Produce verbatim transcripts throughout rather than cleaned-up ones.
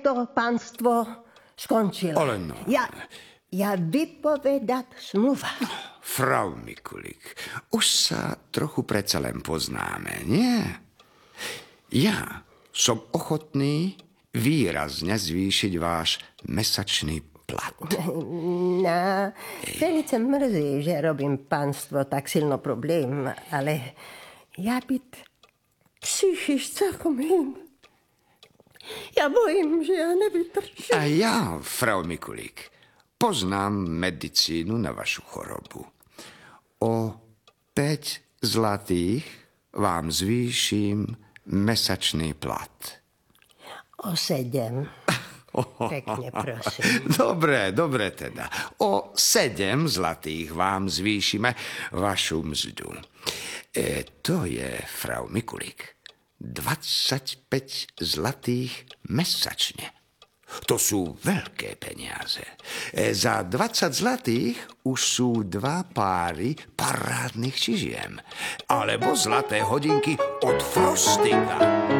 to pánstvo skončilo. Ale no. Ja, ja vypovedať smluva. Frau Mikulik, už sa trochu predsa len poznáme, nie? Ja som ochotný výrazne zvýšiť váš mesačný plat. No, velice mrzí, že robím pánstvo tak silno problém, ale ja byť psychisch celkom hin. Ja bojím, že ja nevytrčím. A ja, Frau Mikulik, poznám medicínu na vašu chorobu. O päť zlatých vám zvýšim mesačný plat. O sedem. Pekne, prosím. Dobre, dobre teda. O sedem zlatých vám zvýšime vašu mzdu. E, to je, Frau Mikulik, dvadsaťpäť zlatých mesačne. To sú veľké peniaze. E, za dvadsať zlatých už sú dva páry parádnych čižiem. Alebo zlaté hodinky od Frostika.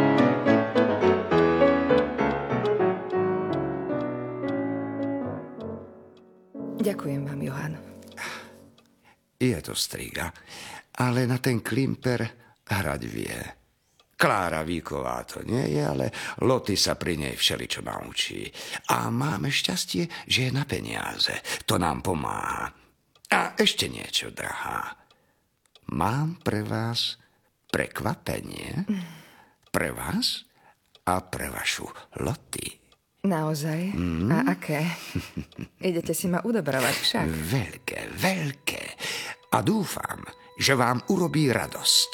Ďakujem vám, Johan. Je to striga, ale na ten klimper hrať vie. Klára Víková to nie je, ale Loty sa pri nej všeličo naučí. A máme šťastie, že je na peniaze. To nám pomáha. A ešte niečo, drahá. Mám pre vás prekvapenie. Pre vás a pre vašu Loty. Naozaj? Mm. A aké? Idete si ma udobrovať však. Veľké, veľké. A dúfam, že vám urobí radosť.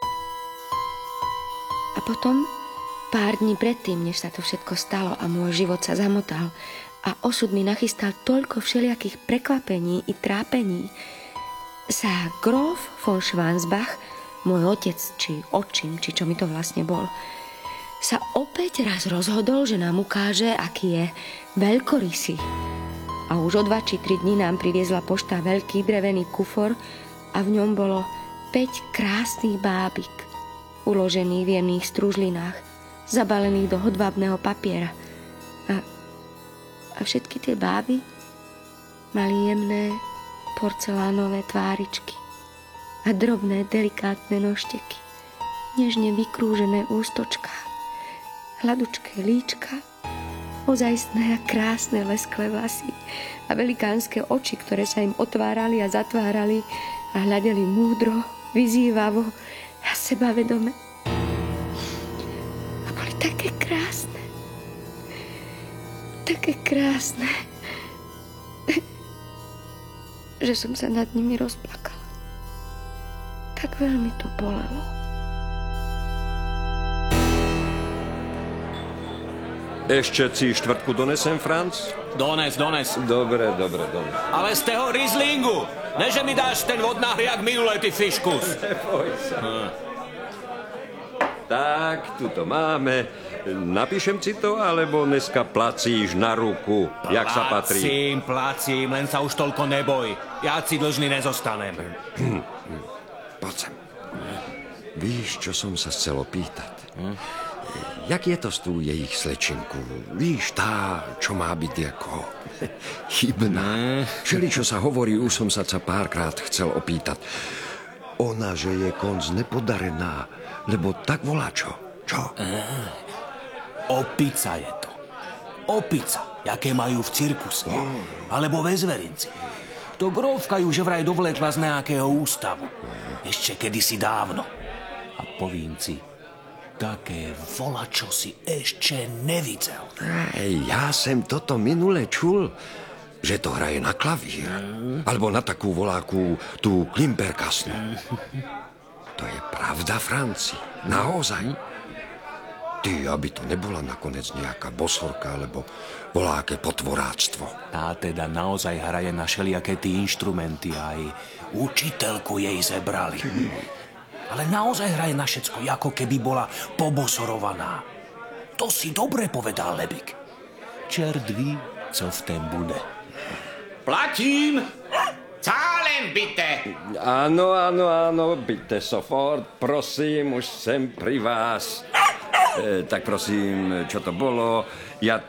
A potom, pár dní predtým, než sa to všetko stalo a môj život sa zamotal a osud mi nachystal toľko všelijakých prekvapení i trápení, sa Grof von Schwansbach, môj otec, či očin, či čo mi to vlastne bol, sa opäť raz rozhodol, že nám ukáže, aký je veľkorysý. A už o dva či tri dni nám priviezla pošta veľký drevený kufor a v ňom bolo päť krásnych bábik, uložených v jemných stružlinách, zabalených do hodvábneho papiera. A, a všetky tie báby mali jemné porcelánové tváričky a drobné, delikátne nožteky, nežne vykrúžené ústočká, hladučké líčka, ozajstné a krásne lesklé vlasy a velikánske oči, ktoré sa im otvárali a zatvárali a hľadeli múdro, vyzývavo a sebavedome. A boli také krásne. Také krásne, že som sa nad nimi rozplakala. Tak veľmi to bolelo. Ešte si štvrtku donesem, Franc? Dones, dones. Dobre, dobre, dones. Ale z toho Rieslingu. Ne, že mi dáš ten vodnáhry, jak minulé, ty fiškus. Neboj sa. Hm. Tak, tu to máme. Napíšem si to, alebo dneska placíš na ruku, placím, jak sa patrí? Placím, placím, len sa už toľko neboj. Ja si dlžný nezostanem. Poď sem. Víš, čo som sa chcel opýtať? Hm? Jak je to s tú jejich slečinku? Víš, tá, čo má byť ako chybná. Všeli, čo sa hovorí, už som sa ca párkrát chcel opýtať. Ona, že je konc nepodarená, lebo tak volá čo? Čo? Opica je to. Opica, jaké majú v cirkuse. Alebo ve zverinci. To grófka ju že vraj dovlekla z nejakého ústavu. Ešte kedysi dávno. A povím ci, také volačo si ešte nevidel. Ej, ja sem toto minule čul, že to hraje na klavír. Mm. Alebo na takú voláku, tú klimperkasnu. Mm. To je pravda, Franci. Naozaj. Ty, aby to nebola nakoniec nejaká bosorka, alebo voláke potvoráctvo. Tá teda naozaj hraje na všelijaké tí inštrumenty, aj učiteľku jej zebrali. Mm. Ale naozaj hraje na všetko, ako keby bola pobosorovaná. To si dobre povedal, Lebik. Čert ví, co v tém bude. Platím! Zahlen, bitte! Áno, áno, áno, bitte sofort, prosím, už sem pri vás. E, tak prosím, čo to bolo? Ja